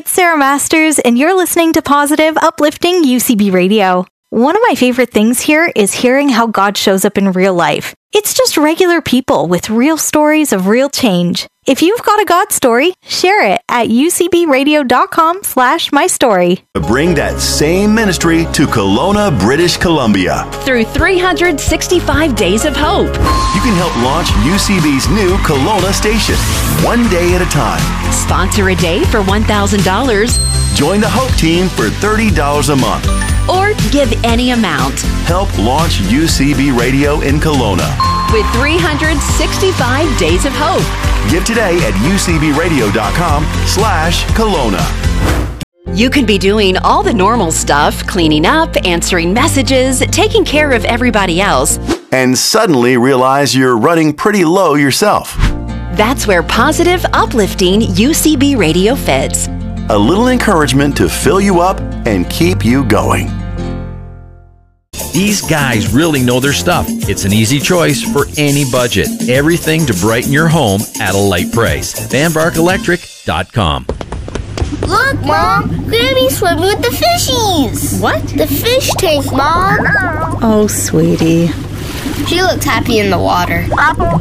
it's Sarah Masters, and you're listening to Positive, Uplifting UCB Radio. One of my favorite things here is hearing how God shows up in real life. It's just regular people with real stories of real change. If you've got a God story, share it at ucbradio.com/mystory. Bring that same ministry to Kelowna, British Columbia. Through 365 Days of Hope. You can help launch UCB's new Kelowna station, one day at a time. Sponsor a day for $1,000. Join the Hope team for $30 a month. Or give any amount. Help launch UCB Radio in Kelowna. With 365 Days of Hope. Give today at ucbradio.com/Kelowna. You could be doing all the normal stuff, cleaning up, answering messages, taking care of everybody else. And suddenly realize you're running pretty low yourself. That's where Positive, Uplifting UCB Radio fits. A little encouragement to fill you up and keep you going. These guys really know their stuff. It's an easy choice for any budget. Everything to brighten your home at a light price. VanBarkElectric.com. Look, Mom! Grammy's swimming with the fishies! What? The fish tank, Mom! Oh, sweetie. She looks happy in the water.